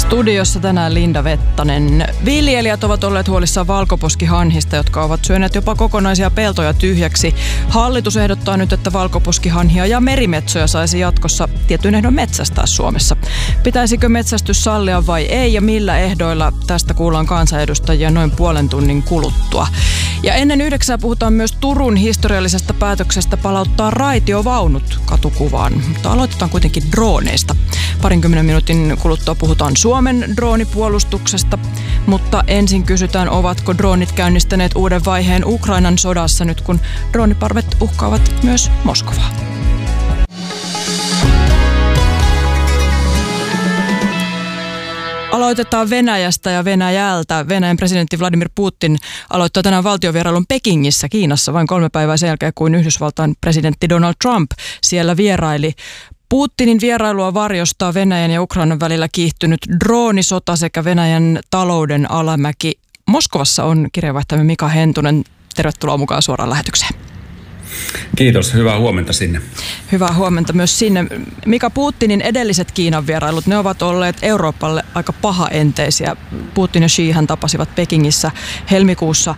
Studiossa tänään Linda Vettanen. Viljelijät ovat olleet huolissaan valkoposkihanhista, jotka ovat syöneet jopa kokonaisia peltoja tyhjäksi. Hallitus ehdottaa nyt, että valkoposkihanhia ja merimetsoja saisi jatkossa tietyin ehdon metsästää Suomessa. Pitäisikö metsästys sallia vai ei ja millä ehdoilla? Tästä kuullaan kansanedustajia noin puolen tunnin kuluttua. Ja ennen 9 puhutaan myös Turun historiallisesta päätöksestä palauttaa raitiovaunut katukuvaan. Mutta aloitetaan kuitenkin drooneista. 20 minuutin kuluttua puhutaan Suomen droonipuolustuksesta, mutta ensin kysytään, ovatko droonit käynnistäneet uuden vaiheen Ukrainan sodassa nyt, kun drooniparvet uhkaavat myös Moskovaa. Aloitetaan Venäjästä ja Venäjältä. Venäjän presidentti Vladimir Putin aloittaa tänään valtiovierailun Pekingissä, Kiinassa, vain 3 päivää sen jälkeen, kuin Yhdysvaltain presidentti Donald Trump siellä vieraili. Putinin vierailua varjostaa Venäjän ja Ukrainan välillä kiihtynyt droonisota sekä Venäjän talouden alamäki. Moskovassa on kirjeenvaihtajamme Mika Hentunen. Tervetuloa mukaan suoraan lähetykseen. Kiitos, hyvää huomenta sinne. Hyvää huomenta myös sinne. Mika, Putinin edelliset Kiinan vierailut, ne ovat olleet Euroopalle aika pahaenteisiä. Putin ja Xi hän tapasivat Pekingissä helmikuussa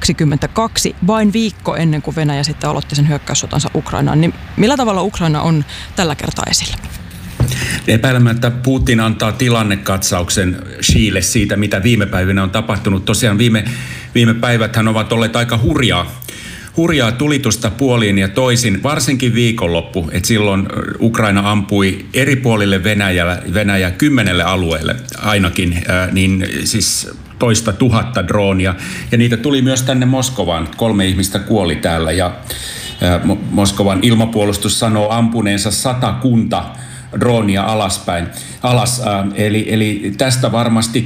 2022, vain viikko ennen kuin Venäjä sitten aloitti sen hyökkäyssotansa Ukrainaan. Niin millä tavalla Ukraina on tällä kertaa esillä? Epäilemättä Putin antaa tilannekatsauksen Xille siitä, mitä viime päivinä on tapahtunut. Tosiaan viime päiväthän ovat olleet aika hurjaa tulitusta puoliin ja toisin, varsinkin viikonloppu, että silloin Ukraina ampui eri puolille Venäjä 10 alueelle ainakin, niin siis 100 000 droonia. Ja niitä tuli myös tänne Moskovaan. 3 ihmistä kuoli täällä ja Moskovan ilmapuolustus sanoo ampuneensa 100 droonia alas. Eli tästä varmasti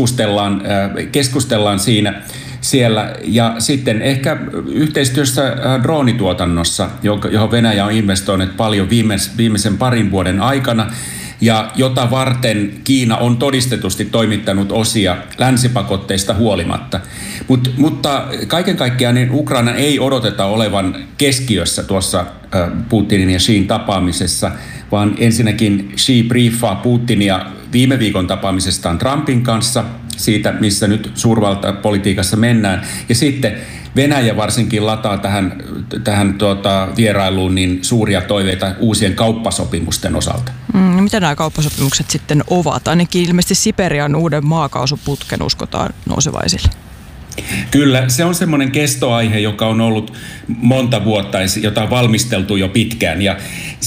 keskustellaan siellä ja sitten ehkä yhteistyössä droonituotannossa, johon Venäjä on investoinut paljon viimeisen 2 vuoden aikana ja jota varten Kiina on todistetusti toimittanut osia länsipakotteista huolimatta. Mutta kaiken kaikkiaan niin Ukraina ei odoteta olevan keskiössä tuossa Putinin ja Xin tapaamisessa, vaan ensinnäkin Xi briefaa Putinia viime viikon tapaamisestaan Trumpin kanssa siitä, missä nyt suurvaltapolitiikassa mennään. Ja sitten Venäjä varsinkin lataa tähän vierailuun niin suuria toiveita uusien kauppasopimusten osalta. Mitä nämä kauppasopimukset sitten ovat? Ainakin ilmeisesti Siperian uuden maakaasuputken uskotaan nouseva esille. Kyllä, se on semmoinen kestoaihe, joka on ollut monta vuotta, jota on valmisteltu jo pitkään. Ja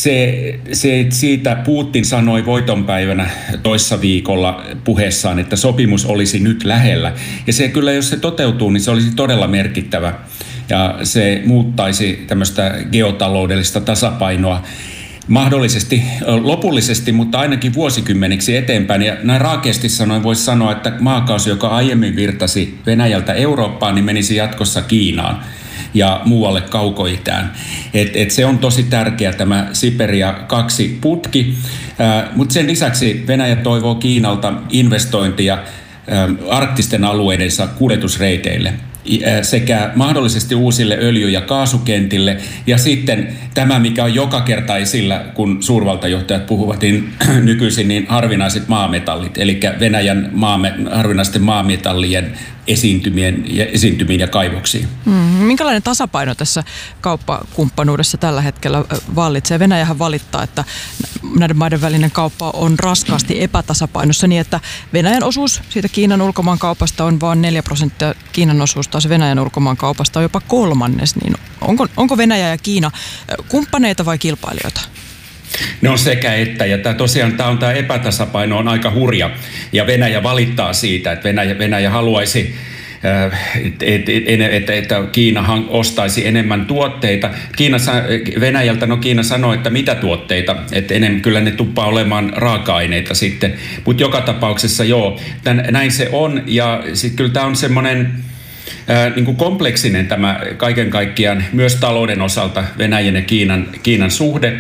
siitä Putin sanoi voitonpäivänä toissa viikolla puheessaan, että sopimus olisi nyt lähellä. Ja se kyllä, jos se toteutuu, niin se olisi todella merkittävä. Ja se muuttaisi tämmöistä geotaloudellista tasapainoa mahdollisesti lopullisesti, mutta ainakin vuosikymmeniksi eteenpäin. Ja näin raakeasti sanoen voisi sanoa, että maakaasu, joka aiemmin virtasi Venäjältä Eurooppaan, niin menisi jatkossa Kiinaan ja muualle Kaukoitään. Et se on tosi tärkeä tämä Siperia 2 putki, mutta sen lisäksi Venäjä toivoo Kiinalta investointia arktisten alueidensa kuljetusreiteille sekä mahdollisesti uusille öljy- ja kaasukentille. Ja sitten tämä, mikä on joka kerta esillä, kun suurvaltajohtajat puhuvat, niin nykyisin niin harvinaiset maametallit, eli Venäjän harvinaisten maametallien esiintymiin ja kaivoksiin. Minkälainen tasapaino tässä kauppakumppanuudessa tällä hetkellä vallitsee? Venäjähän valittaa, että näiden maiden välinen kauppa on raskaasti epätasapainossa niin, että Venäjän osuus siitä Kiinan ulkomaankaupasta on vain 4%, Kiinan osuus taas Venäjän ulkomaankaupasta on jopa 1/3. Niin onko Venäjä ja Kiina kumppaneita vai kilpailijoita? No sekä että, ja tämä epätasapaino on aika hurja, ja Venäjä valittaa siitä, että Venäjä haluaisi, että Kiina ostaisi enemmän tuotteita. Kiina sanoi, että mitä tuotteita, että kyllä ne tuppaa olemaan raaka-aineita sitten, mutta joka tapauksessa joo, näin se on, ja sitten kyllä tämä on semmoinen niin kuin kompleksinen tämä kaiken kaikkiaan myös talouden osalta Venäjän ja Kiinan suhde.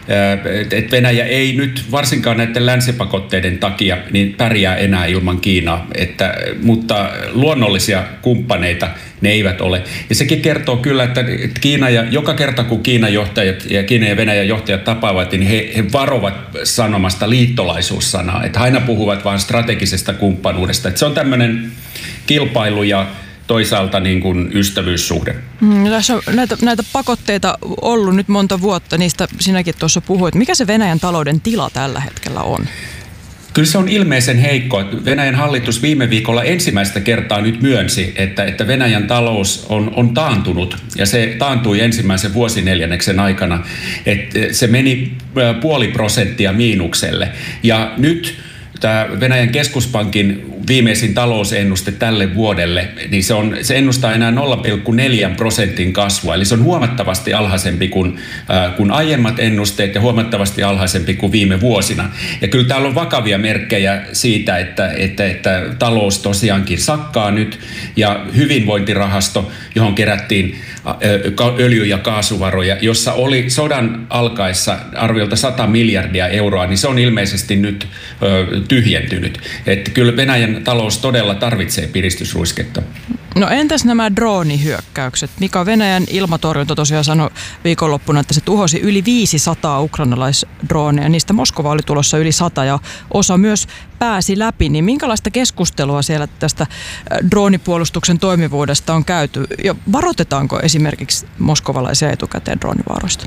että Venäjä ei nyt varsinkaan näiden länsipakotteiden takia niin pärjää enää ilman Kiinaa, mutta luonnollisia kumppaneita ne eivät ole. Ja sekin kertoo kyllä, että Kiina joka kerta kun Kiinan johtajat ja Kiinan ja Venäjän johtajat tapaavat, niin he varovat sanomasta liittolaisuussanaa, että aina puhuvat vain strategisesta kumppanuudesta. Että se on tämmöinen kilpailu ja toisaalta niin kuin ystävyyssuhde. Tässä on näitä pakotteita ollut nyt monta vuotta, niistä sinäkin tuossa puhuit. Mikä se Venäjän talouden tila tällä hetkellä on? Kyllä se on ilmeisen heikko. Venäjän hallitus viime viikolla ensimmäistä kertaa nyt myönsi, että Venäjän talous on taantunut ja se taantui ensimmäisen vuosineljänneksen aikana. Että se meni 0,5% miinukselle ja nyt tämä Venäjän keskuspankin viimeisin talousennuste tälle vuodelle, niin se ennustaa enää 0,4% kasvua. Eli se on huomattavasti alhaisempi kuin aiemmat ennusteet ja huomattavasti alhaisempi kuin viime vuosina. Ja kyllä täällä on vakavia merkkejä siitä, että talous tosiaankin sakkaa nyt ja hyvinvointirahasto, johon kerättiin öljy- ja kaasuvaroja, jossa oli sodan alkaessa arviolta 100 miljardia euroa, niin se on ilmeisesti nyt tyhjentynyt. Että kyllä Venäjän talous todella tarvitsee piristysruisketta. No entäs nämä droonihyökkäykset? Mika, Venäjän ilmatorjunta tosiaan sanoi viikonloppuna, että se tuhosi yli 500 ukrainalaisdrooneja. Niistä Moskova oli tulossa yli 100 ja osa myös pääsi läpi. Niin minkälaista keskustelua siellä tästä droonipuolustuksen toimivuudesta on käyty? Ja varoitetaanko esimerkiksi moskovalaisia etukäteen droonivaaroista?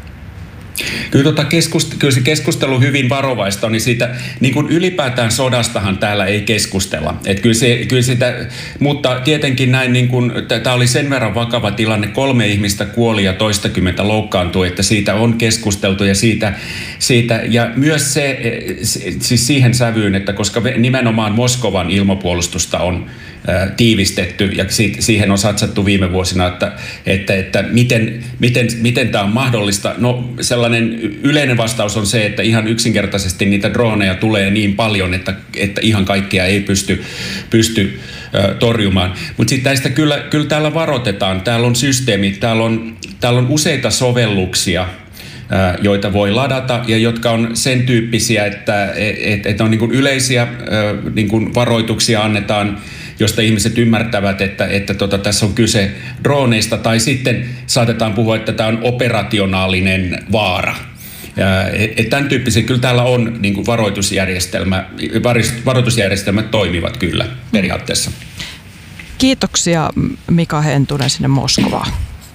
Kyllä se keskustelu hyvin varovaista on, niin siitä niin kuin ylipäätään sodastahan täällä ei keskustella. Kyllä sitä, mutta tietenkin näin, niin kuin, tämä oli sen verran vakava tilanne, 3 ihmistä kuoli ja toistakymmentä loukkaantui, että siitä on keskusteltu ja siitä ja myös siis siihen sävyyn, että koska nimenomaan Moskovan ilmapuolustusta on tiivistetty ja siihen on satsattu viime vuosina, että miten tämä on mahdollista. No sellainen yleinen vastaus on se, että ihan yksinkertaisesti niitä droneja tulee niin paljon, että ihan kaikkea ei pysty torjumaan. Mutta sitten näistä kyllä täällä varoitetaan. Täällä on systeemi, täällä on useita sovelluksia, joita voi ladata ja jotka on sen tyyppisiä, että on niin kuin yleisiä niin kuin varoituksia annetaan, josta ihmiset ymmärtävät, että tässä on kyse droneista, tai sitten saatetaan puhua, että tämä on operationaalinen vaara. Tämän tyyppisiä, kyllä täällä on niin kuin varoitusjärjestelmät toimivat kyllä periaatteessa. Kiitoksia Mika Hentunen sinne Moskovaan.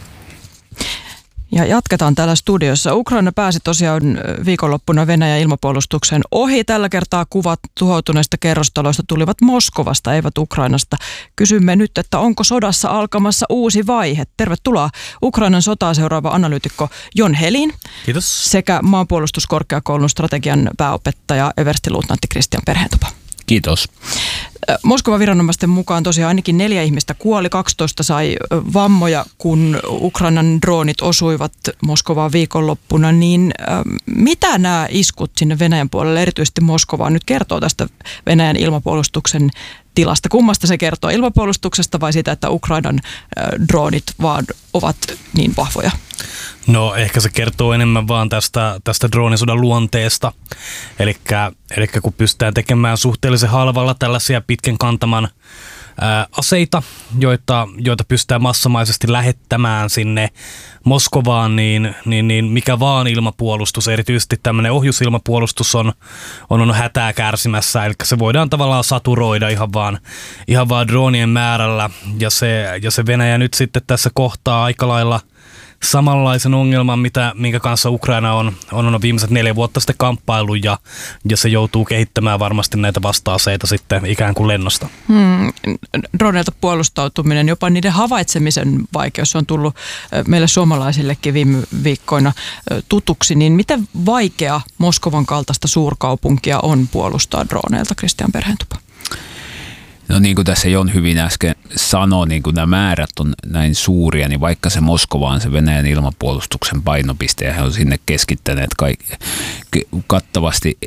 Ja jatketaan täällä studiossa. Ukraina pääsi tosiaan viikonloppuna Venäjän ilmapuolustuksen ohi. Tällä kertaa kuvat tuhoutuneista kerrostaloista tulivat Moskovasta, eivät Ukrainasta. Kysymme nyt, että onko sodassa alkamassa uusi vaihe? Tervetuloa Ukrainan sotaa seuraava analyytikko Jon Helin. Kiitos. Sekä maanpuolustuskorkeakoulun strategian pääopettaja everstiluutnantti Kristian Perheentupa. Kiitos. Moskovan viranomaisten mukaan tosiaan ainakin 4 ihmistä kuoli, 12 sai vammoja, kun Ukrainan droonit osuivat Moskovaan viikonloppuna. Niin mitä nämä iskut sinne Venäjän puolelle, erityisesti Moskovaan, nyt kertoo tästä Venäjän ilmapuolustuksen tilasta? Kummasta se kertoo, ilmapuolustuksesta vai siitä, että Ukrainan droonit vaan ovat niin vahvoja? No ehkä se kertoo enemmän vaan tästä droonisodan luonteesta. Eli kun pystytään tekemään suhteellisen halvalla tällaisia pitkän kantaman aseita, joita pystytään massamaisesti lähettämään sinne Moskovaan, niin mikä vaan ilmapuolustus, erityisesti tämmöinen ohjusilmapuolustus on hätää kärsimässä. Eli se voidaan tavallaan saturoida ihan vaan droonien määrällä. Ja se Venäjä nyt sitten tässä kohtaa aika lailla samanlaisen ongelman, minkä kanssa Ukraina on viimeiset 4 vuotta sitten kamppailu ja se joutuu kehittämään varmasti näitä vasta-aseita sitten ikään kuin lennosta. Droneilta puolustautuminen, jopa niiden havaitsemisen vaikeus on tullut meille suomalaisillekin viime viikkoina tutuksi, niin miten vaikea Moskovan kaltaista suurkaupunkia on puolustaa droneilta, Kristian Perheentupa? No niin kuin tässä Jon hyvin äsken sanoi, niin kun nämä määrät on näin suuria, niin vaikka se Moskova on se Venäjän ilmapuolustuksen painopiste ja he on sinne keskittäneet kattavasti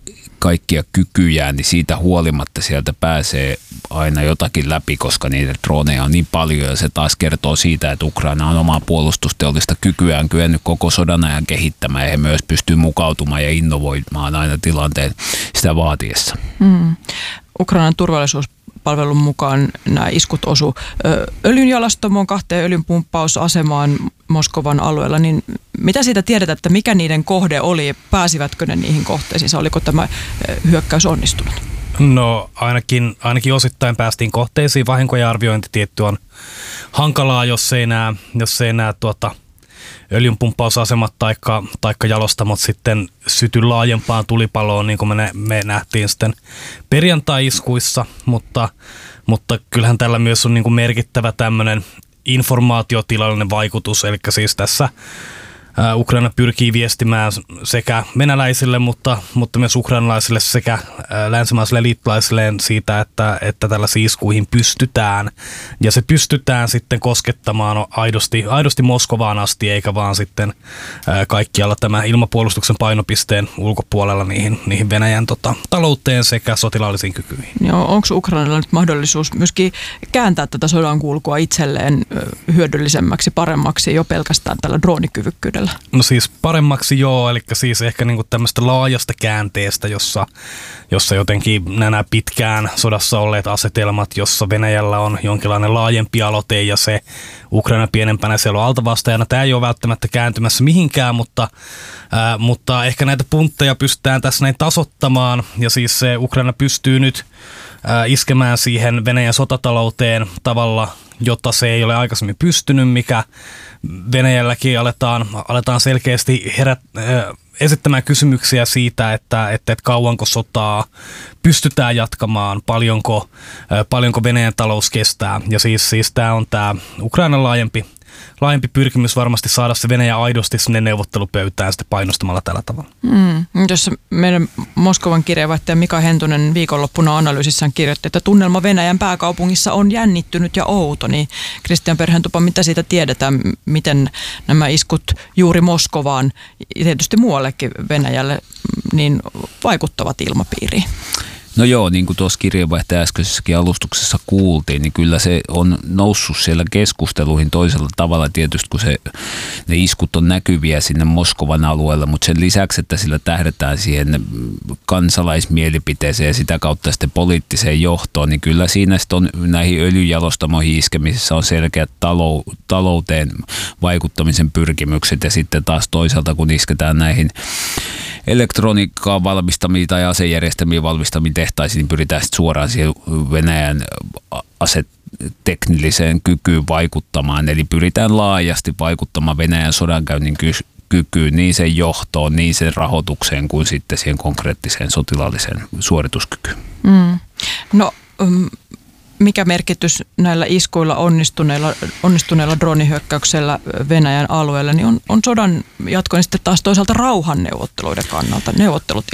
kaikkia kykyjään, niin siitä huolimatta sieltä pääsee aina jotakin läpi, koska niitä droneja on niin paljon, ja se taas kertoo siitä, että Ukraina on omaa puolustusteollista kykyään kyennyt koko sodan ajan kehittämään, ja he myös pystyy mukautumaan ja innovoimaan aina tilanteen sitä vaatiessa. Ukrainan turvallisuuspalvelun mukaan nämä iskut osu öljynjalastamoon, 2 öljynpumppausasemaan Moskovan alueella, niin mitä siitä tiedetään, että mikä niiden kohde oli, pääsivätkö ne niihin kohteisiin, oliko tämä hyökkäys onnistunut? No ainakin osittain päästiin kohteisiin. Vahinkojen arviointi tietty on hankalaa, jos ei nämä öljynpumppausasemat taikka jalostamot sitten syty laajempaan tulipaloon, niin kuin me nähtiin sitten perjantai-iskuissa, mutta kyllähän tällä myös on niin kuin merkittävä tämmöinen informaatiotilallinen vaikutus, eli siis tässä Ukraina pyrkii viestimään sekä venäläisille, mutta myös ukrainalaisille sekä länsimaisille liittolaisilleen siitä, että tällaisiin iskuihin pystytään. Ja se pystytään sitten koskettamaan aidosti Moskovaan asti, eikä vaan sitten kaikkialla tämä ilmapuolustuksen painopisteen ulkopuolella niihin Venäjän talouteen sekä sotilaallisiin kykyihin. Onko Ukrainalla nyt mahdollisuus myöskin kääntää tätä sodan kulkua itselleen hyödyllisemmäksi, paremmaksi jo pelkästään tällä droonikyvykkyydellä? No siis paremmaksi joo, eli siis ehkä niinku tämmöistä laajasta käänteestä, jossa jotenkin nämä pitkään sodassa olleet asetelmat, jossa Venäjällä on jonkinlainen laajempi aloite ja se Ukraina pienempänä siellä on altavastaajana. Tämä ei ole välttämättä kääntymässä mihinkään, mutta ehkä näitä puntteja pystytään tässä näin tasoittamaan ja siis se Ukraina pystyy nyt iskemään siihen Venäjän sotatalouteen tavalla, jota se ei ole aikaisemmin pystynyt, mikä Venäjälläkin aletaan selkeästi esittämään kysymyksiä siitä, että kauanko sotaa pystytään jatkamaan, paljonko Venäjän talous kestää. Ja siis tämä on tämä Ukrainan laajempi pyrkimys varmasti saada se Venäjä aidosti sinne neuvottelupöytään sitten painostamalla tällä tavalla. Jos meidän Moskovan kirjeenvaihtaja Mika Hentunen viikonloppuna analyysissään kirjoitti, että tunnelma Venäjän pääkaupungissa on jännittynyt ja outo, niin Kristian Perhentupa, mitä siitä tiedetään, miten nämä iskut juuri Moskovaan ja tietysti muuallekin Venäjälle niin vaikuttavat ilmapiiriin? No joo, niin kuin tuossa kirjeenvaihtaja äskeisessäkin alustuksessa kuultiin, niin kyllä se on noussut siellä keskusteluihin toisella tavalla tietysti, kun ne iskut on näkyviä sinne Moskovan alueella, mutta sen lisäksi, että sillä tähdätään siihen kansalaismielipiteeseen ja sitä kautta sitten poliittiseen johtoon, niin kyllä siinä sitten on näihin öljyjalostamoihin iskemisessä on selkeät talouteen vaikuttamisen pyrkimykset ja sitten taas toisaalta, kun isketään näihin elektroniikkaa valmistamiin tai asejärjestelmiä valmistamiin tehtaisiin, niin pyritään sitten suoraan siihen Venäjän aseteknilliseen kykyyn vaikuttamaan. Eli pyritään laajasti vaikuttamaan Venäjän sodankäynnin kykyyn, niin sen johtoon, niin sen rahoitukseen kuin sitten siihen konkreettiseen sotilaalliseen suorituskykyyn. Mikä merkitys näillä iskuilla onnistuneilla droonihyökkäyksellä Venäjän alueella niin on sodan jatkoon sitten taas toisaalta rauhanneuvotteluiden kannalta, neuvottelutilanteessa?